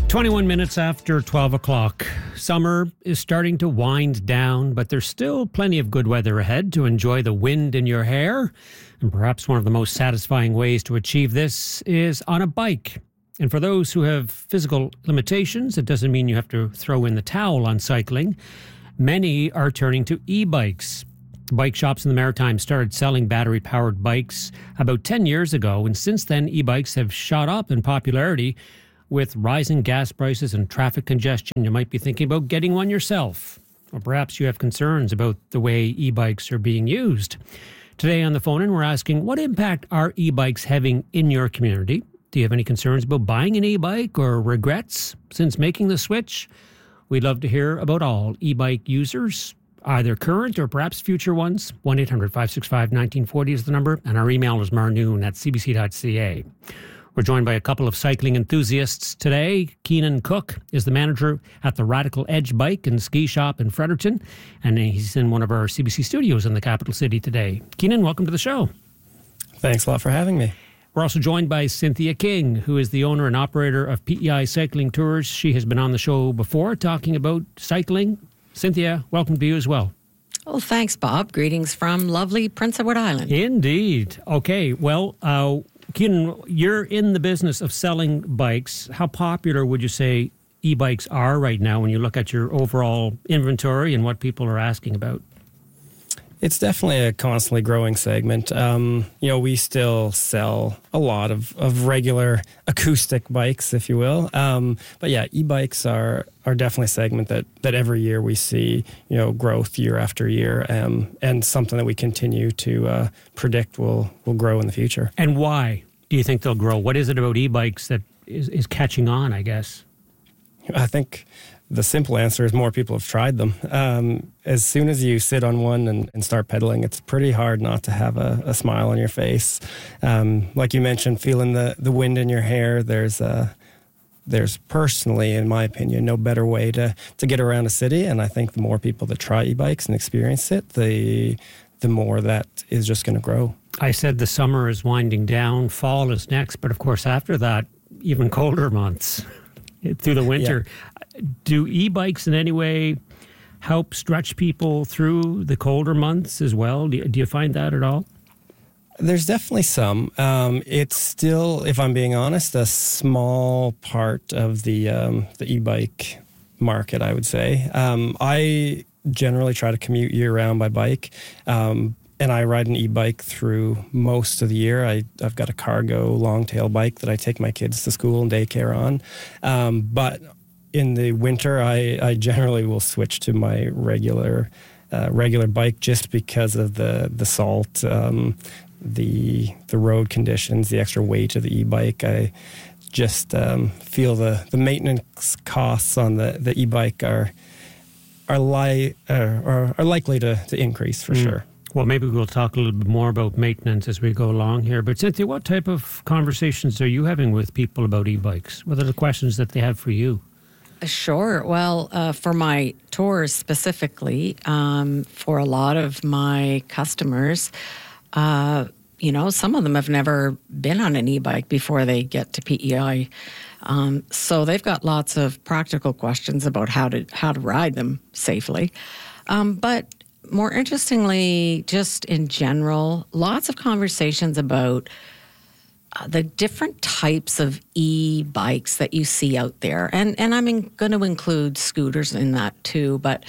21 minutes after 12 o'clock. Summer is starting to wind down, but there's still plenty of good weather ahead to enjoy the wind in your hair. And perhaps one of the most satisfying ways to achieve this is on a bike. And for those who have physical limitations, it doesn't mean you have to throw in the towel on cycling. Many are turning to e-bikes. Bike shops in the Maritimes started selling battery-powered bikes about 10 years ago, and since then, e-bikes have shot up in popularity. With rising gas prices and traffic congestion, you might be thinking about getting one yourself. Or perhaps you have concerns about the way e-bikes are being used. Today on the phone-in, we're asking, what impact are e-bikes having in your community? Do you have any concerns about buying an e-bike or regrets since making the switch? We'd love to hear about all e-bike users, either current or perhaps future ones. 1-800-565-1940 is the number, and our email is marnoon@cbc.ca. We're joined by a couple of cycling enthusiasts today. Keenan Cook is the manager at the Radical Edge Bike and Ski Shop in Fredericton, and he's in one of our CBC studios in the capital city today. Keenan, welcome to the show. Thanks a lot for having me. We're also joined by Cynthia King, who is the owner and operator of PEI Cycling Tours. She has been on the show before talking about cycling. Cynthia, welcome to you as well. Well, thanks, Bob. Greetings from lovely Prince Edward Island. Indeed. Okay, well, Keenan, you're in the business of selling bikes. How popular would you say e-bikes are right now when you look at your overall inventory and what people are asking about? It's definitely a constantly growing segment. We still sell a lot of regular acoustic bikes, if you will. But yeah, e-bikes are definitely a segment that every year we see, growth year after year, and something that we continue to predict will grow in the future. And why do you think they'll grow? What is it about e-bikes that is catching on, I guess? I think the simple answer is more people have tried them. As soon as you sit on one and start pedaling, it's pretty hard not to have a smile on your face. Like you mentioned, feeling the wind in your hair, there's personally, in my opinion, no better way to get around a city. And I think the more people that try e-bikes and experience it, the more that is just going to grow. I said the summer is winding down, fall is next, but of course after that, even colder months through the winter. Yeah. Do e-bikes in any way help stretch people through the colder months as well? Do you find that at all? There's definitely some. It's still, if I'm being honest, a small part of the e-bike market, I would say. I generally try to commute year-round by bike, and I ride an e-bike through most of the year. I've got a cargo long-tail bike that I take my kids to school and daycare on. But in the winter, I generally will switch to my regular bike just because of the salt, the road conditions, the extra weight of the e-bike. I just feel the maintenance costs on the e-bike are likely to increase for sure. Well, maybe we'll talk a little bit more about maintenance as we go along here. But Cynthia, what type of conversations are you having with people about e-bikes? What are the questions that they have for you? Sure. Well, for my tours specifically, for a lot of my customers, some of them have never been on an e-bike before they get to PEI. So they've got lots of practical questions about how to ride them safely. But more interestingly, just in general, lots of conversations about the different types of e-bikes that you see out there. And I'm going to include scooters in that too, but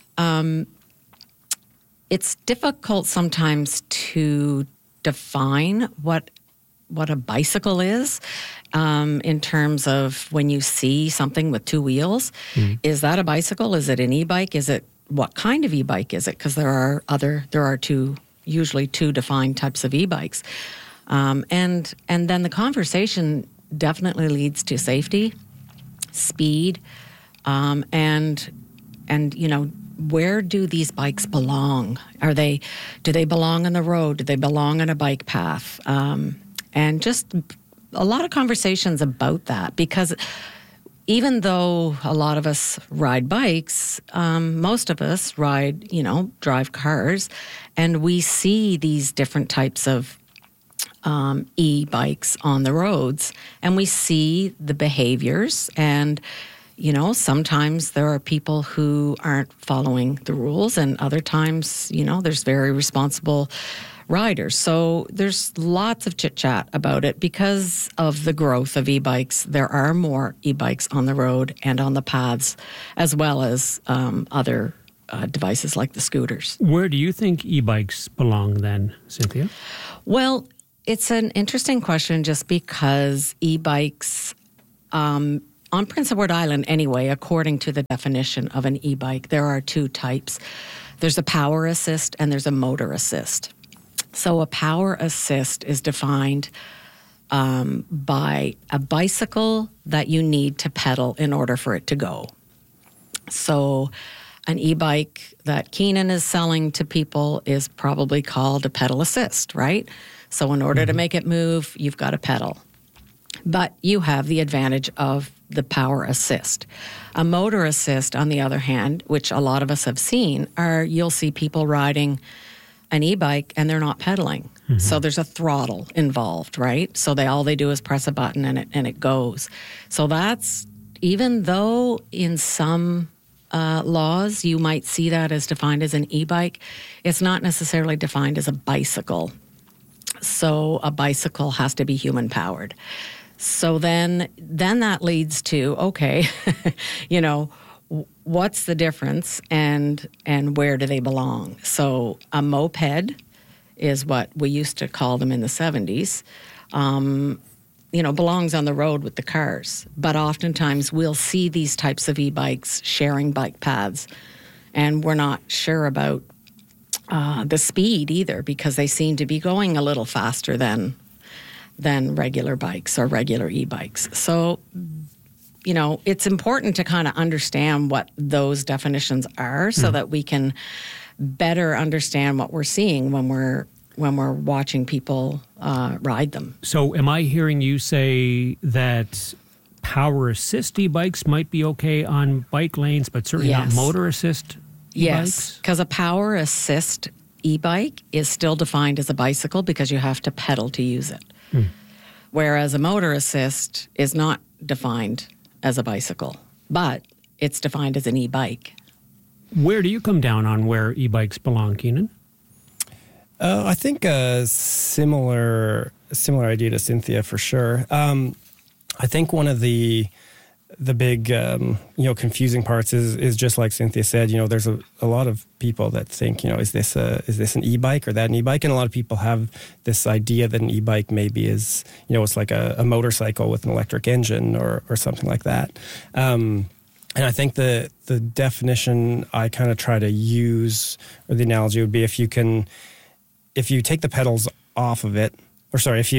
it's difficult sometimes to define what a bicycle is in terms of when you see something with two wheels. Mm-hmm. Is that a bicycle? Is it an e-bike? What kind of e-bike is it? Because there are usually two defined types of e-bikes. And then the conversation definitely leads to safety, speed, and where do these bikes belong? Do they belong on the road? Do they belong on a bike path? And just a lot of conversations about that, because even though a lot of us ride bikes, most of us drive cars, and we see these different types of e-bikes on the roads, and we see the behaviors. And sometimes there are people who aren't following the rules, and other times, there's very responsible riders. So there's lots of chit-chat about it. Because of the growth of e-bikes, there are more e-bikes on the road and on the paths, as well as other devices like the scooters. Where do you think e-bikes belong then, Cynthia? Well, it's an interesting question just because e-bikes, on Prince Edward Island anyway, according to the definition of an e-bike, there are two types. There's a power assist and there's a motor assist. So a power assist is defined by a bicycle that you need to pedal in order for it to go. So an e-bike that Keenan is selling to people is probably called a pedal assist, right? So in order to make it move, you've got to pedal. But you have the advantage of the power assist. A motor assist, on the other hand, which a lot of us have seen, you'll see people riding an e-bike and they're not pedaling. Mm-hmm. So there's a throttle involved, right? So all they do is press a button and it goes. So that's, even though in some laws you might see that as defined as an e-bike, it's not necessarily defined as a bicycle. So a bicycle has to be human powered. So then that leads to, okay, what's the difference and where do they belong? So a moped is what we used to call them in the 70s, belongs on the road with the cars. But oftentimes we'll see these types of e-bikes sharing bike paths, and we're not sure about the speed either, because they seem to be going a little faster than regular bikes or regular e-bikes. So, it's important to kind of understand what those definitions are so that we can better understand what we're seeing when we're watching people ride them. So am I hearing you say that power assist e-bikes might be okay on bike lanes, but certainly not motor assist e-bikes? Yes, because a power assist e-bike is still defined as a bicycle because you have to pedal to use it. Whereas a motor assist is not defined as a bicycle, but it's defined as an e-bike. Where do you come down on where e-bikes belong, Keenan? I think a similar idea to Cynthia for sure. I think one of the big confusing parts is just like Cynthia said. There's a lot of people that think, is this an e-bike or that an e-bike? And a lot of people have this idea that an e-bike maybe is, it's like a motorcycle with an electric engine or something like that. And I think the definition I kind of try to use, or the analogy would be, if you take the pedals off of it, if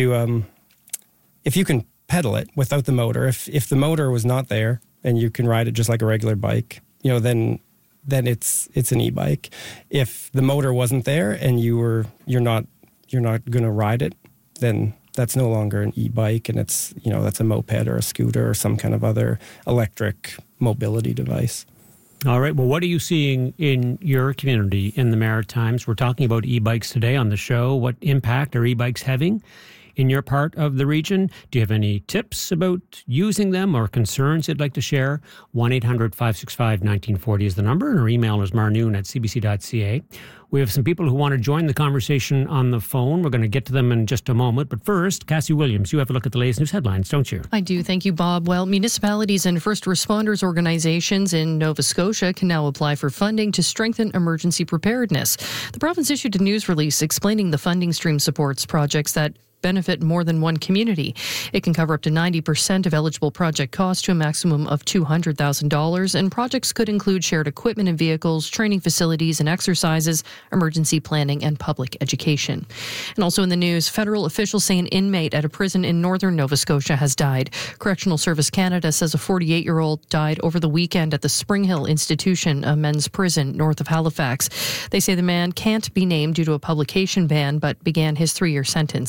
you can pedal it without the motor, if the motor was not there and you can ride it just like a regular bike, then it's an e-bike. If the motor wasn't there and you're not going to ride it, then that's no longer an e-bike, and it's that's a moped or a scooter or some kind of other electric mobility device. All right. Well, what are you seeing in your community in the Maritimes? We're talking about e-bikes today on the show. What impact are e-bikes having in your part of the region? Do you have any tips about using them or concerns you'd like to share? 1-800-565-1940 is the number, and our email is marnoon@cbc.ca. We have some people who want to join the conversation on the phone. We're going to get to them in just a moment. But first, Cassie Williams, you have a look at the latest news headlines, don't you? I do. Thank you, Bob. Well, municipalities and first responders organizations in Nova Scotia can now apply for funding to strengthen emergency preparedness. The province issued a news release explaining the funding stream supports projects that benefit more than one community. It can cover up to 90% of eligible project costs to a maximum of $200,000, and projects could include shared equipment and vehicles, training facilities and exercises, emergency planning, and public education. And also in the news, federal officials say an inmate at a prison in northern Nova Scotia has died. Correctional Service Canada says a 48-year-old died over the weekend at the Spring Hill Institution, a men's prison north of Halifax. They say the man can't be named due to a publication ban, but began his 3-year sentence in April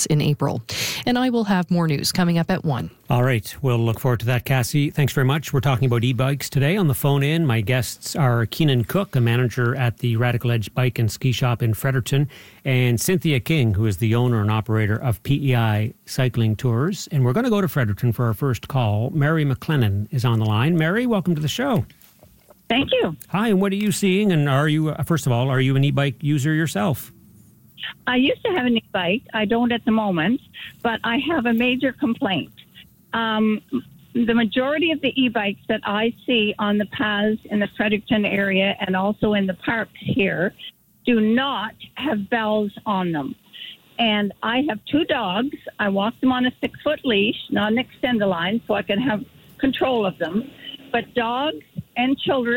April. And I will have more news coming up at 1. All right. We'll look forward to that, Cassie. Thanks very much. We're talking about e-bikes today. On the phone in, my guests are Keenan Cook, a manager at the Radical Edge Bike and Ski Shop in Fredericton, and Cynthia King, who is the owner and operator of PEI Cycling Tours. And we're going to go to Fredericton for our first call. Mary McLennan is on the line. Mary, welcome to the show. Thank you. Hi, and what are you seeing? And are you, first of all, are you an e-bike user yourself? I used to have an e-bike. I don't at the moment, but I have a major complaint. The majority of the e-bikes that I see on the paths in the Fredericton area and also in the parks here do not have bells on them. And I have 2 dogs. I walk them on a 6-foot leash, not an extend-a-line, so I can have control of them. But dogs and children